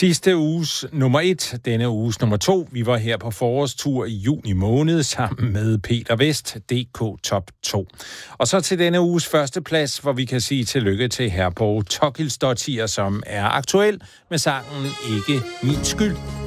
Sidste uges nummer 1, denne uges nummer 2. Vi var her på forårstur i juni måned sammen med Peter Vest, DK Top 2. Og så til denne uges første plads, hvor vi kan sige tillykke til Herborg Tokilsdottir, som er aktuel med sangen Ikke min skyld.